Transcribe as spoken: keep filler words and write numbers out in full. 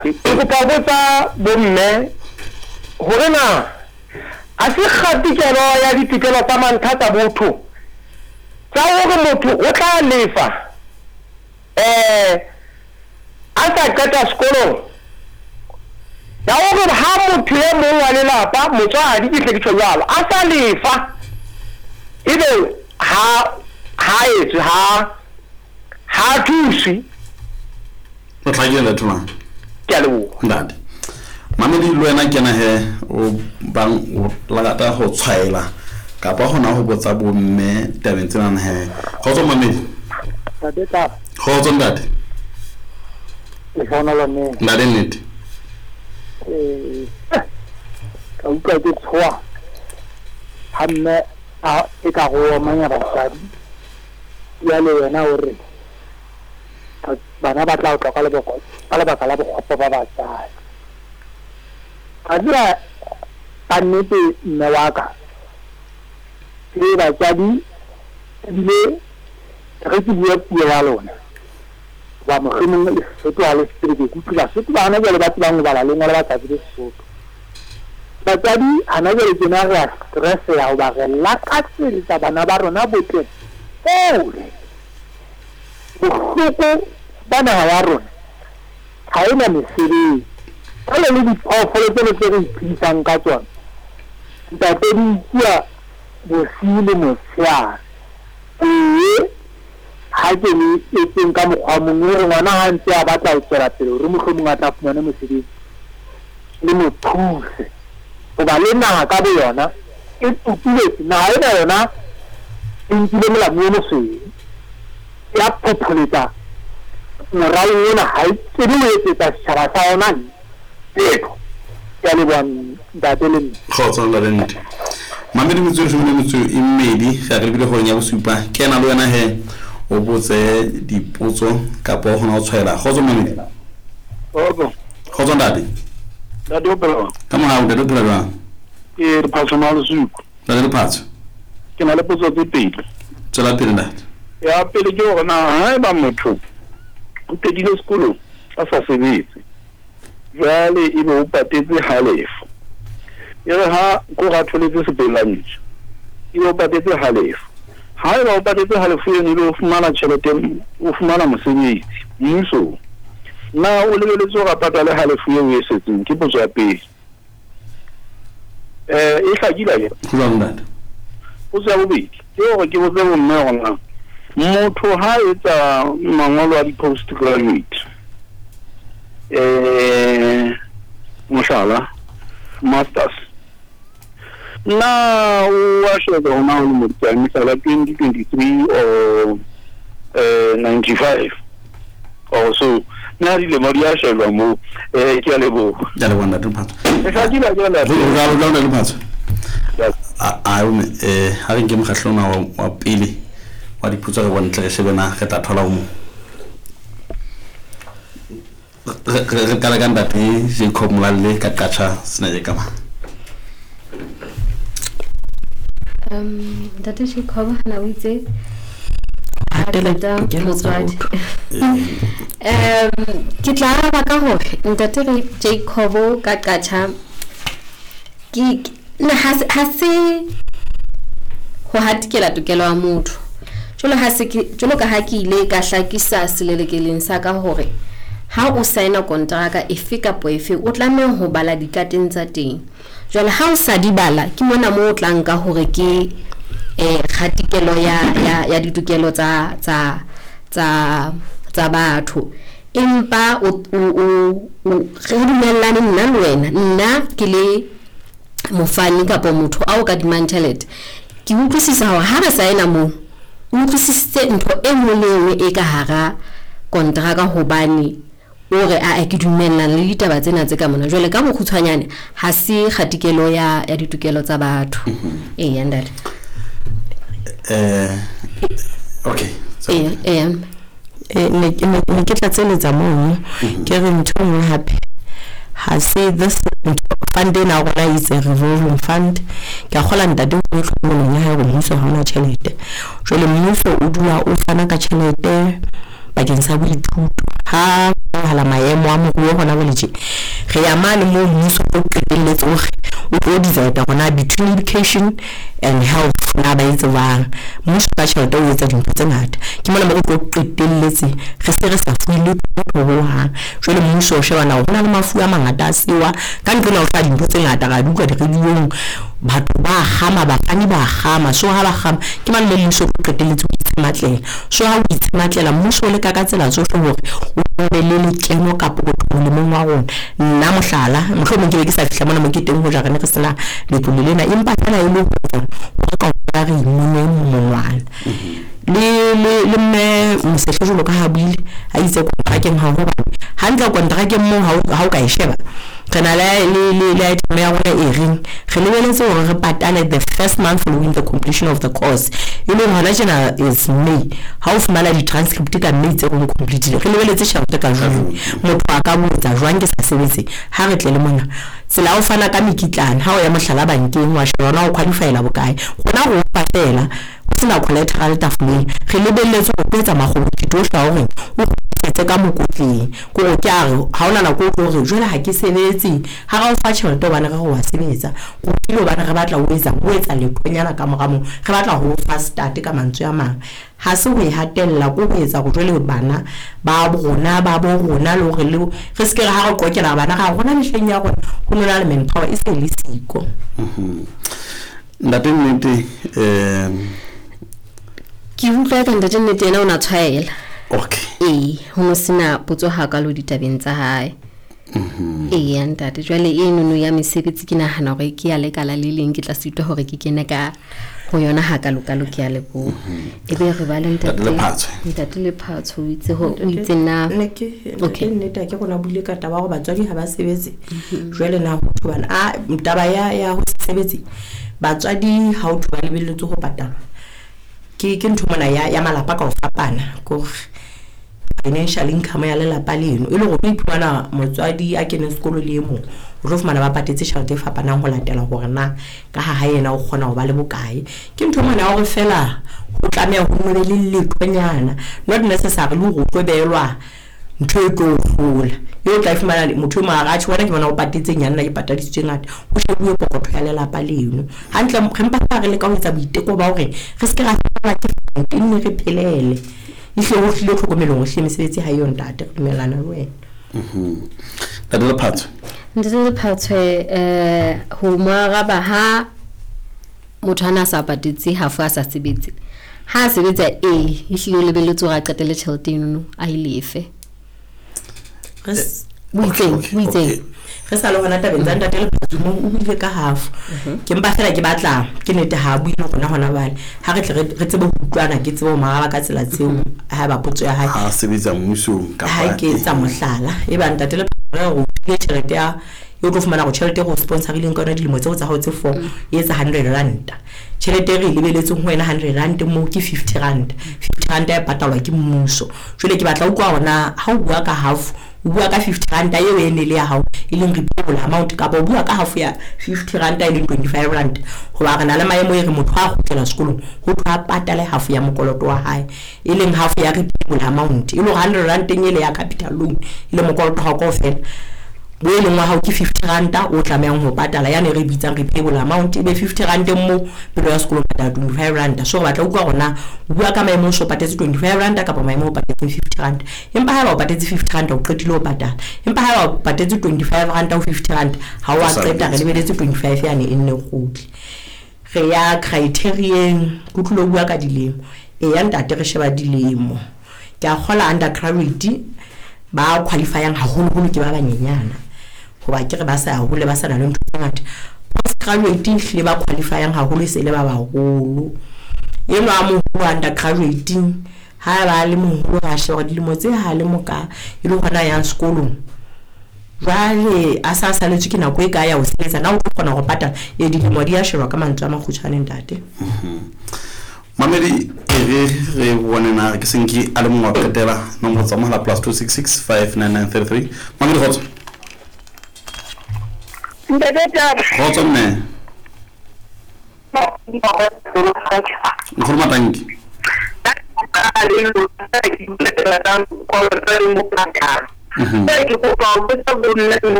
ke kopa botsa bomme hore na a se kgatikelo ya ditikelo tsa mantlha tsa botho tsa hore motho o tla lefa eh a sa qeta sekolo ya hore ha motho e mong wa lelapa motswadi ke hle ke tshwe jalo a sa lefa ebe ha ha etse ha ha thusi o tlagela tuma ke a lebo ndade mamedi le wena ke na he o bang o lagata go tshwaela ka ba gona go botsa bomme tabeng tsena he go tswa mamedi ka deta go tswa ndade e bona la me ndade nnete eh ka utlwa ke tswa hamme a e ka go manya basadi ya le wena hore bana ba tla tloga ka leboko ka lebaka la bokgopo ba basadi a dira kannete mme wa ka ke batsadi ebile re ke bua puo ya lona ba mogimong le Sesotho a le strike ke utlwa Sesotho bana jale ba tsebang bala le ngwana ba tsa di Sesotho batsadi ana jale ke na re stress ya ho ba re la ka tsa bana ba rona botle ole bohloko bana ya rona ha ena mesebetsi ka le le diphoofolo tse tse re iphedisang ka tsona ntate di tsia bosile motshwana ee ha ke le etseng ka mokgwa mongwe re ngwana ha ntse a batla ho tswela pele re mohlomong a tla fumana mosebetsi le mothuse hoba le naha ka boyona e tutuletse naha ena yona e nkile molamo o mosweu ya phopholetsa morao ona ha e tsebe ho etsetsa setjhaba sa yona letho ya le bang ntate le khotsa la rente mamedi motso re mo motso e mmedi ga re bile go nya go supa ke na le wena he o botse dipotso ka po gona o tshwaela khotsa mamedi obo khotsa ndate la do pelo ka mo ha o de pelo ba e re personal soup la le patso ke na le potso tse pedi tsela pele ndate ya pele ke hore na ha ba motho o tedile sekolo a sa sebetse jale e bo patetse halefo e re ha go ga tholetse sepelantse e bo patetse halefo ha e ba patetse halefo e ne o fumana tšhelete o fumana mosebetsi mmuso na o lebeletse go patala halefo e o setseng ke potso ya pele eh e hlakile ya go ba ndate o se a bobedi ke hore ke botse bomme gona motho ha etsa mangolo a di post graduate eh moshala masters na wa sheba hona ho mo tsaya misala twenty twenty-three or eh ninety-five or so na rile mo dia sheba mo eh ke le bo ya le wona diphatso e sa dila ke la go ga go le diphatso a a o eh ha re ke mogatlona wa pele wa diputso go ntle se bena ge ta thola mo re ka la ganda te se khomulalle ka kacha sina je kama um data se khoba na witse hatela ke motswadi um ke tla ba ka hore ntate re Jacob ka kacha ki na ha se ho hatikela tokelo ya motho jolo ha se jolo ka ha ke ile ka hlakisa selelekeleng sa ka hore ha o saena kontraka efe ka poefe o tlame ho bala dikateng tsa teng jolo ha o sa di bala ke mona mo o tlang ka hore ke eh khatikelo ya ya ya ditokelo tsa tsa tsa tsa batho empa o o o re dumellane nna le wena nna ke le mofani ka po motho a o ka dimantelet ke utlwisisa hore ha re saena mo utlwisitse ntho e nngwe le nngwe e ka hara kontraka hobane o re a ke dumellana le ditaba tsena tse ka mona jwale ka bokgutshwanyane ha se khatikelo ya ya ditokelo tsa batho eh ya ndate eh okay so eh eh eh ne ke tla tseletsa mo ke re ntho nngwe hape ha se this fund na gona itse revolving fund ke a gola ntate o tlhokomelo ya go mmuso ha ona tšhelete jole mmuso o dula o fana ka tšhelete bakeng sa boithuto ha hala maemo a moruo hona bo letse re ya mane mo mmuso o qetelletse o o tlo decide hona between education and health na ba itse bang mmuso ka tšhelete o etsa dintho tse ngata ke mona mo go qetelletse re se re sa fuile ho ha jwale mmuso o shebana hona le mafu a mangata a sewa ka ntle na o tla dintho tse ngata ga duka di rediong batho ba gama ba fani ba gama so ha ba gama ke mane mo mmuso o qetelletse matlela so ha o itsematlela mmuso le ka ka tsela tsohle hore o be le lekeno ka potolo le mong wa rona nna mohlala mohlomong ke be ke sa fihla mona mo ke teng ho ja rena re sena letlole lena empa fela e le hore o ka o re mmone mmongwana le le le me mosehlo jolo ka ha buile a itse kontrakeng ha ho ba hantle kontrakeng mo ha o ka e sheba kana le le le item ya rona e reng re lebeletse hore re patale the first month following the completion of the course e le hona jena is May ha o fumana di transcript ka May tse go complete re lebeletse tšhelete ka jolo motho a ka botsa jwang ke sa sebetse ha re tle le mona tsela o fana ka mekitlana ha o ya mohlala bankeng wa shona o qualifyela bokae gona go patela o sena collateral tafoleng re lebeletse go etsa magolo ditotla hore o tse ka mokotleng go go kyare ha ona na go go re jwela ha ke sebetse ha ga o fa tšhelete bana ga go wa sebetsa go dilo bana re batla o etsa o etsa lephonyana ka mogamo re batla go fa start ka mantswe a mang ha se go e hatella go go etsa go jwele bana ba bona ba bo rona le gore le re se ke ha go qokela bana ga gona mehleng ya gore go nona le manpower e se le siko ndate nnete eh ke utlwa ka ndate nnete ena ona tshwaela okay eh ho sena potso ha ka lo ditabeng tsa hae mhm eh ya ntate jwale e nono ya mesebetsi ke nahana gore ke ya lekala le leng ke tla sitwa hore ke kene ka go yona ha ka lokalo ke ya lebo e be re ba le ntate ntate le phatso o itse ho o itse na okay nnete ke gona bule ka taba go batswadi ha ba sebetse jwale na ho bana a taba ya ya ho sebetse batswadi ha o thuba lebeletse go patala ke ke ntho mona ya ya malapa ka o fapana go financial income ya lelapa leno e le go iphumana motswadi a kene sekolo le mo o tlo fumana ba patetse tšhelete fapanang go latela gore na ka ha yena o kgona go ba le bokae ke ntho mona ya go fela go tlamea go nne le letlonyana not necessary le go twebelwa ntho e tlo gola yo tla fumana motho mo ga tshwana ke bona o patetse nyana ke pataditswe ngata o shebuwe pokotho ya lelapa leno hantle re mpa re le ka ho etsa boiteko ba hore re se ke ra fana ke nne re phelele ihle ho hlile tlhokomelo go hle mesebetsi ha yo ntate re melana le wena mhm tata le phatso ndetse le phatso eh ho moara ba ha motho ana sa patetse ha fa sa sebetse ha sebetsa e ihle le beletse ga qetele tšhelete eno a ilefe we think we think re sa le hona tabeng tsa ntate le phatso mo o bile ka half ke mpa fela ke batla ke nete ha buile gona hona bale ha re tle re tsebe go utlwana ke tsebe maaba ka tsela tseo ha ba potso ya hae ha sebetsa mmuso ka ha ke tsa mohlala e ba ntate le phatso go ke tšhelete ya yo tlo fumana go tšhelete go sponsorileng ka dilemo tseo tsa go tse four e etsa one hundred rand tšhelete re lebeletse go wena one hundred rand mo ke fifty rand fifty rand ya patalwa ke mmuso jwale ke batla ukwa gona ha o bua ka half o bua ka fifty rand ye we ene le ya hao e leng repayable amount ka bo bua ka half ya fifty rand e leng twenty-five rand go ba gana le maemo e re motho a go tlela sekolong go tla patala half ya mokoloto wa hae e leng half ya repayable amount e le one hundred rand e le ya capital loan e le mokoloto ga go fela bo e leng wa hao ke fifty rand o tlameang ho patala ya ne re bitsang repayable amount e be fifty rand mo pelo ya sekolo patala twenty-five rand so batla ukwa gona bua ka maemo so patetse twenty-five rand ka pa maemo o patetse fifty rand empa ha ba patetse fifty rand o qetile o patala empa ha ba patetse twenty-five rand o fifty rand ha wa qeta re lebeletse twenty-five ya ne e nne gotli re ya criterion go tlo bua ka dilemo e ya ntate re sheba dilemo ke a gola undergraduate ba qualifyang ha holo holo ke ba banyenyana go ba ke re ba sa hole ba sa na le ntho tse ngata postgraduate le ba qualifyang ha holo se le ba baholo e no a mo undergraduate ha ba le moholo ha sheba dilemo tse ha le moka e le hona ya sekolong jwale a sa sa letse ke nako e ka ya o sebetsa na o kgona go patala e dilemo di a sheba ka mantswe a magutshwane ntate mamedi re re bone na ke senki a le mo wa ketela nomoro tsa mohala plus two six six five nine nine three three mamedi khotso ndabeta khotso nne ngkhuluma tanki a le lo tsa ke le tla tsa ko re mo ka ka ke go ka go tsa go nna mo